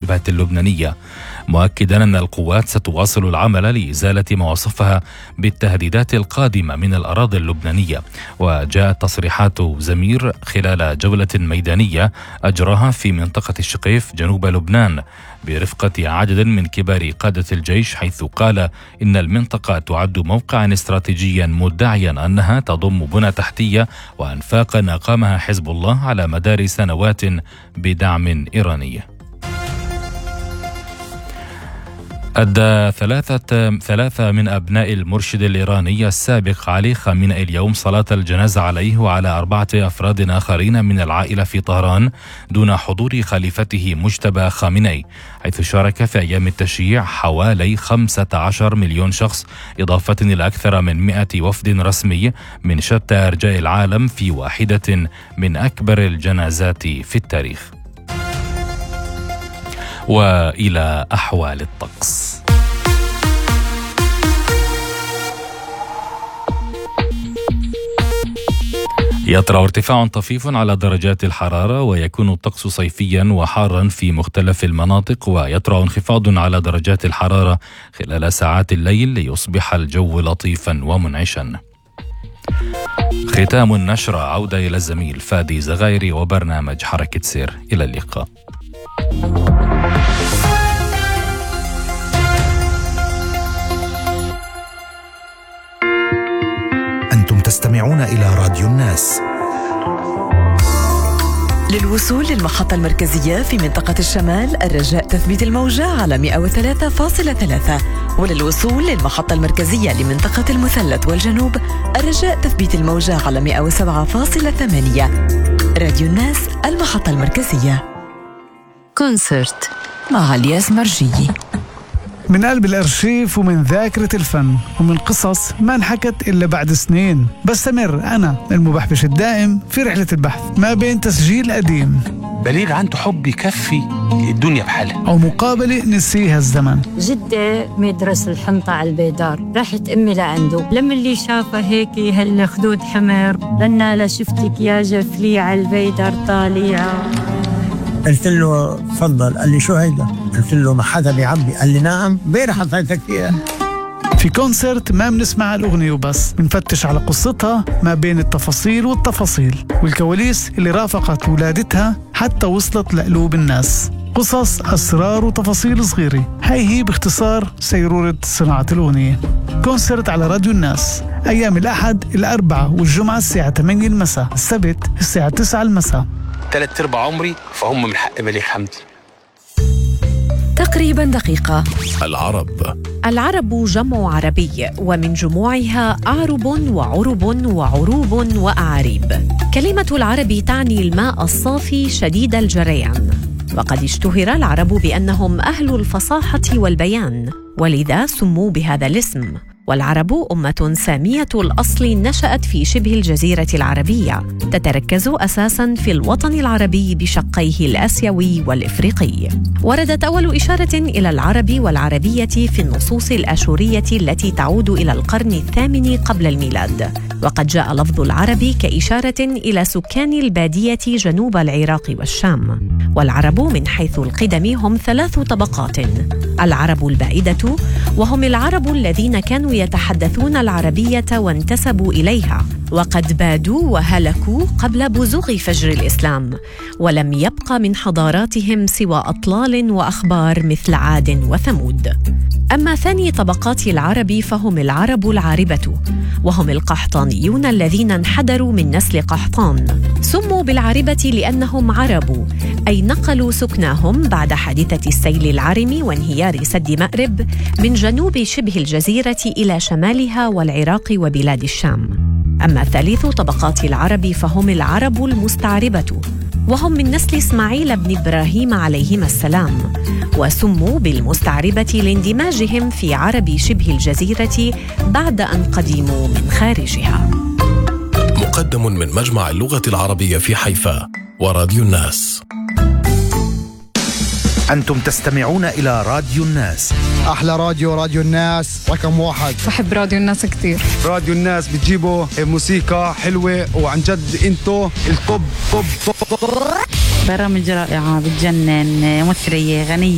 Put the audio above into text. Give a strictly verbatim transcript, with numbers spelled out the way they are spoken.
الجبهة اللبنانية، مؤكدا أن القوات ستواصل العمل لإزالة ما وصفها بالتهديدات القادمة من الأراضي اللبنانية. وجاءت تصريحات زمير خلال جولة ميدانية أجراها في منطقة الشقيف جنوب لبنان برفقة عدد من كبار قادة الجيش، حيث قال إن المنطقة تعد موقعا استراتيجيا، مدعيا أنها تضم بنى تحتية وأنفاقا أقامها حزب الله على مدار سنوات بدعم إيراني. أدى ثلاثة ثلاثة من أبناء المرشد الإيراني السابق علي خامنئي اليوم صلاة الجنازة عليه وعلى أربعة أفراد آخرين من العائلة في طهران دون حضور خليفته مجتبى خامنئي، حيث شارك في أيام التشييع حوالي خمسة عشر مليون شخص، إضافة إلى أكثر من مئة وفد رسمي من شتى أرجاء العالم في واحدة من أكبر الجنازات في التاريخ. وإلى أحوال الطقس. يطرأ ارتفاع طفيف على درجات الحرارة، ويكون الطقس صيفيا وحارا في مختلف المناطق، ويطرأ انخفاض على درجات الحرارة خلال ساعات الليل ليصبح الجو لطيفا ومنعشا. ختام النشرة، عودة إلى الزميل فادي زغايري وبرنامج حركة سير. إلى اللقاء. أنتم تستمعون إلى راديو الناس. للوصول للمحطة المركزية في منطقة الشمال الرجاء تثبيت الموجة على مئة وثلاثة فاصلة ثلاثة، وللوصول للمحطة المركزية لمنطقة المثلث والجنوب الرجاء تثبيت الموجة على مئة وسبعة فاصلة ثمانية. راديو الناس، المحطة المركزية. كونسرت مع عليا مرجية. من قلب الأرشيف ومن ذاكرة الفن ومن قصص ما انحكت إلا بعد سنين، بستمر أنا المبحبش الدائم في رحلة البحث ما بين تسجيل قديم بليغ عنده حب يكفي الدنيا بحالها أو مقابلة نسيها الزمن. جدة مدرسة الحنطة على البيدار، راحت أمي لعنده، لما اللي شافها هيك هالخدود حمر لنا لا شفتك يا جفلي على البيدار طالعة. قلت له تفضل، قال لي شو هيدا؟ قلت له ما حدا بيعبي، قال لي نعم بيرح حطيتك فيها. في كونسرت ما بنسمع الأغنية وبس، بنفتش على قصتها ما بين التفاصيل والتفاصيل والكواليس اللي رافقت ولادتها حتى وصلت لقلوب الناس. قصص، أسرار وتفاصيل صغيرة، هاي هي باختصار سيرورة صناعة الأغنية. كونسرت على راديو الناس أيام الأحد، الأربعاء والجمعة الساعة ثمانية المساء، السبت الساعة تسعة المساء. ثلاث ارباع عمري فهم من حق بليغ حمدي. تقريبا دقيقة. العرب. العرب جمع عربي، ومن جموعها أعرب وعرب وعروب وأعاريب. كلمة العرب تعني الماء الصافي شديد الجريان، وقد اشتهر العرب بأنهم أهل الفصاحة والبيان، ولذا سموا بهذا الاسم. والعرب أمة سامية الأصل نشأت في شبه الجزيرة العربية، تتركز أساساً في الوطن العربي بشقيه الآسيوي والإفريقي. وردت أول إشارة إلى العرب والعربية في النصوص الآشورية التي تعود إلى القرن الثامن قبل الميلاد، وقد جاء لفظ العرب كإشارة إلى سكان البادية جنوب العراق والشام. والعرب من حيث القدم هم ثلاث طبقات: العرب البائدة، وهم العرب الذين كانوا يتحدثون العربية وانتسبوا إليها، وقد بادوا وهلكوا قبل بزوغ فجر الإسلام، ولم يبق من حضاراتهم سوى أطلال وأخبار مثل عاد وثمود. أما ثاني طبقات العرب فهم العرب العاربة، وهم القحطانيون الذين انحدروا من نسل قحطان. سموا بالعاربة لأنهم عربوا، أي نقلوا سكناهم بعد حادثة السيل العرم وانهيار سد مأرب من جنوب شبه الجزيرة إلى شمالها والعراق وبلاد الشام. أما ثالث طبقات العرب فهم العرب المستعربة، وهم من نسل إسماعيل بن إبراهيم عليهما السلام، وسموا بالمستعربة لاندماجهم في عرب شبه الجزيرة بعد أن قدموا من خارجها. مقدم من مجمع اللغة العربية في حيفا وراديو الناس. أنتم تستمعون إلى راديو الناس. أحلى راديو، راديو الناس رقم واحد. بحب راديو الناس كتير. راديو الناس بتجيبوا موسيقى حلوة، وعن جد انتو الطب طب طب. برامج رائعة، بتجنن، مثرية، غنية.